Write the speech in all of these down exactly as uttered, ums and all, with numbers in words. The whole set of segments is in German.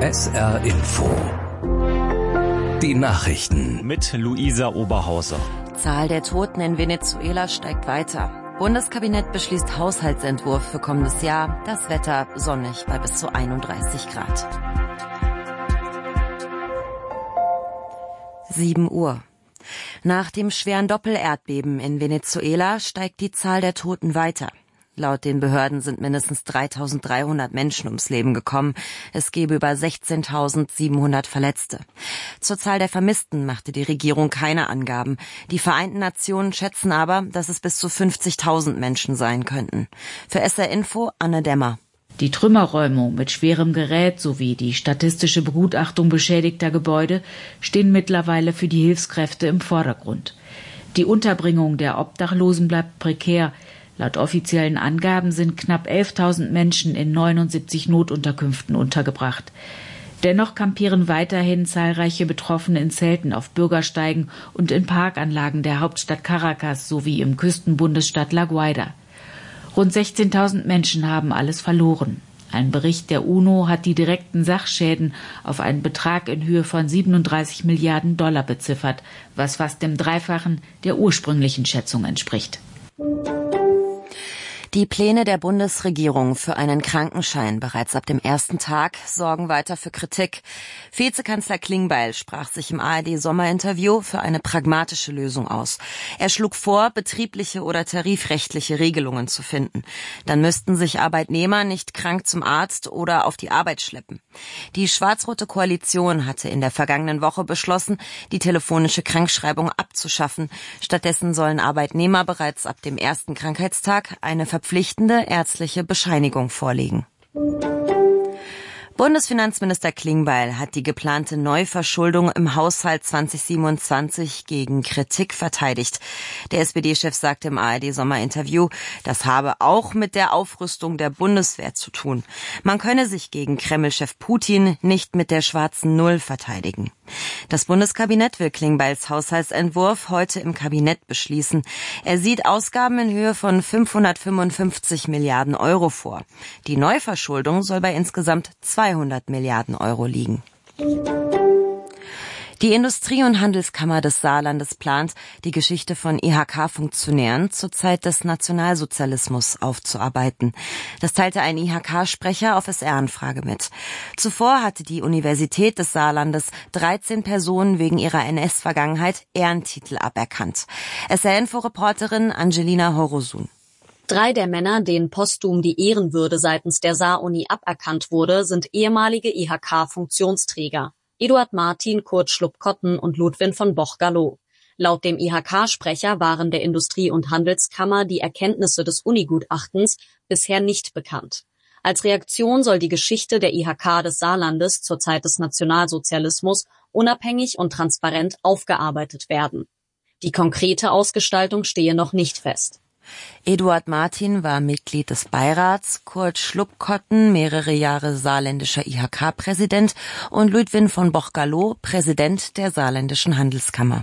S R Info. Die Nachrichten. Mit Luisa Oberhauser. Zahl der Toten in Venezuela steigt weiter. Bundeskabinett beschließt Haushaltsentwurf für kommendes Jahr. Das Wetter sonnig bei bis zu einunddreißig Grad. sieben Uhr. Nach dem schweren Doppelerdbeben in Venezuela steigt die Zahl der Toten weiter. Laut den Behörden sind mindestens dreitausenddreihundert Menschen ums Leben gekommen. Es gebe über sechzehntausendsiebenhundert Verletzte. Zur Zahl der Vermissten machte die Regierung keine Angaben. Die Vereinten Nationen schätzen aber, dass es bis zu fünfzigtausend Menschen sein könnten. Für S R Info Anne Dämmer. Die Trümmerräumung mit schwerem Gerät sowie die statistische Begutachtung beschädigter Gebäude stehen mittlerweile für die Hilfskräfte im Vordergrund. Die Unterbringung der Obdachlosen bleibt prekär. Laut offiziellen Angaben sind knapp elftausend Menschen in neunundsiebzig Notunterkünften untergebracht. Dennoch kampieren weiterhin zahlreiche Betroffene in Zelten auf Bürgersteigen und in Parkanlagen der Hauptstadt Caracas sowie im Küstenbundesstaat La Guaira. Rund sechzehntausend Menschen haben alles verloren. Ein Bericht der UNO hat die direkten Sachschäden auf einen Betrag in Höhe von siebenunddreißig Milliarden Dollar beziffert, was fast dem Dreifachen der ursprünglichen Schätzung entspricht. Die Pläne der Bundesregierung für einen Krankenschein bereits ab dem ersten Tag sorgen weiter für Kritik. Vizekanzler Klingbeil sprach sich im A R D-Sommerinterview für eine pragmatische Lösung aus. Er schlug vor, betriebliche oder tarifrechtliche Regelungen zu finden. Dann müssten sich Arbeitnehmer nicht krank zum Arzt oder auf die Arbeit schleppen. Die schwarz-rote Koalition hatte in der vergangenen Woche beschlossen, die telefonische Krankschreibung abzuschaffen. Stattdessen sollen Arbeitnehmer bereits ab dem ersten Krankheitstag eine verpflichtende ärztliche Bescheinigung vorlegen. Bundesfinanzminister Klingbeil hat die geplante Neuverschuldung im Haushalt zwanzig siebenundzwanzig gegen Kritik verteidigt. Der S P D-Chef sagte im A R D-Sommerinterview, das habe auch mit der Aufrüstung der Bundeswehr zu tun. Man könne sich gegen Kreml-Chef Putin nicht mit der schwarzen Null verteidigen. Das Bundeskabinett will Klingbeils Haushaltsentwurf heute im Kabinett beschließen. Er sieht Ausgaben in Höhe von fünfhundertfünfundfünfzig Milliarden Euro vor. Die Neuverschuldung soll bei insgesamt zweihundert Milliarden Euro liegen. Die Industrie- und Handelskammer des Saarlandes plant, die Geschichte von I H K-Funktionären zur Zeit des Nationalsozialismus aufzuarbeiten. Das teilte ein I H K-Sprecher auf S R-Anfrage mit. Zuvor hatte die Universität des Saarlandes dreizehn Personen wegen ihrer N S-Vergangenheit Ehrentitel aberkannt. S R-Info-Reporterin Angelina Horosun. Drei der Männer, denen posthum die Ehrenwürde seitens der Saar-Uni aberkannt wurde, sind ehemalige I H K-Funktionsträger. Eduard Martin, Kurt Schlupp-Kotten und Ludwin von Boch-Gallo. Laut dem I H K-Sprecher waren der Industrie- und Handelskammer die Erkenntnisse des Uni-Gutachtens bisher nicht bekannt. Als Reaktion soll die Geschichte der I H K des Saarlandes zur Zeit des Nationalsozialismus unabhängig und transparent aufgearbeitet werden. Die konkrete Ausgestaltung stehe noch nicht fest. Eduard Martin war Mitglied des Beirats, Kurt Schlupp-Kotten mehrere Jahre saarländischer I H K-Präsident und Ludwin von Boch-Gallo Präsident der saarländischen Handelskammer.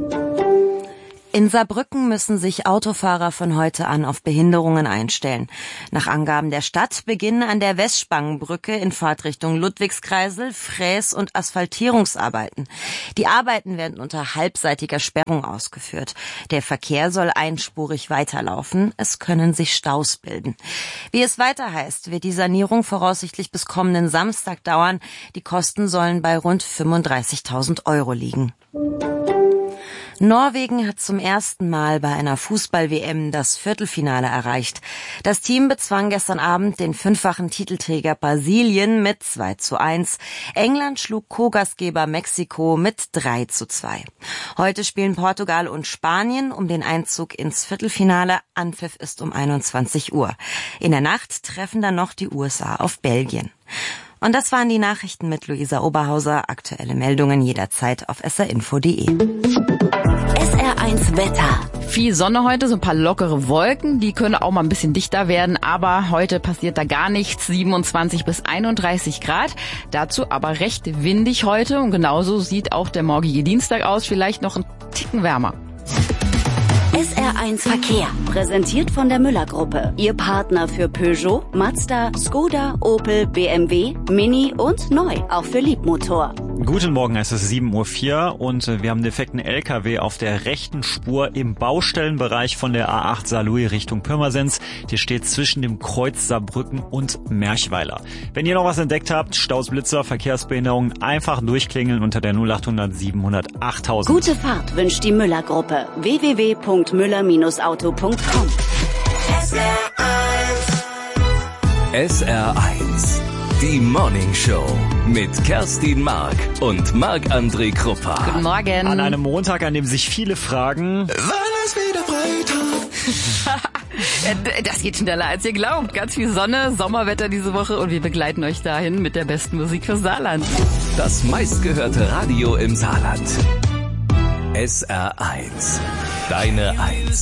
In Saarbrücken müssen sich Autofahrer von heute an auf Behinderungen einstellen. Nach Angaben der Stadt beginnen an der Westspangenbrücke in Fahrtrichtung Ludwigskreisel Fräs- und Asphaltierungsarbeiten. Die Arbeiten werden unter halbseitiger Sperrung ausgeführt. Der Verkehr soll einspurig weiterlaufen. Es können sich Staus bilden. Wie es weiter heißt, wird die Sanierung voraussichtlich bis kommenden Samstag dauern. Die Kosten sollen bei rund fünfunddreißigtausend Euro liegen. Norwegen hat zum ersten Mal bei einer Fußball-W M das Viertelfinale erreicht. Das Team bezwang gestern Abend den fünffachen Titelträger Brasilien mit zwei zu eins. England schlug Co-Gastgeber Mexiko mit drei zu zwei. Heute spielen Portugal und Spanien um den Einzug ins Viertelfinale. Anpfiff ist um einundzwanzig Uhr. In der Nacht treffen dann noch die U S A auf Belgien. Und das waren die Nachrichten mit Luisa Oberhauser. Aktuelle Meldungen jederzeit auf s r info punkt d e. S R eins Wetter. Viel Sonne heute, so ein paar lockere Wolken, die können auch mal ein bisschen dichter werden, aber heute passiert da gar nichts, siebenundzwanzig bis einunddreißig Grad, dazu aber recht windig heute und genauso sieht auch der morgige Dienstag aus, vielleicht noch ein Ticken wärmer. S R eins Verkehr, präsentiert von der Müller-Gruppe. Ihr Partner für Peugeot, Mazda, Skoda, Opel, B M W, Mini und neu, auch für Liebmotor. Guten Morgen, es ist sieben Uhr vier und wir haben einen defekten L K W auf der rechten Spur im Baustellenbereich von der A acht Saarlouis Richtung Pirmasens. Die steht zwischen dem Kreuz Saarbrücken und Merchweiler. Wenn ihr noch was entdeckt habt, Staus, Blitzer, Verkehrsbehinderungen, einfach durchklingeln unter der null acht hundert siebenhundert achttausend. Gute Fahrt wünscht die Müller-Gruppe. w w w punkt müller auto punkt com. S R eins. Die Morning Show mit Kerstin Mark und Marc-André Kruppa. Guten Morgen. An einem Montag, an dem sich viele fragen, wann ist wieder Freitag? Das geht schneller als ihr glaubt. Ganz viel Sonne, Sommerwetter diese Woche und wir begleiten euch dahin mit der besten Musik für Saarland. Das meistgehörte Radio im Saarland. S R eins. Deine Eins.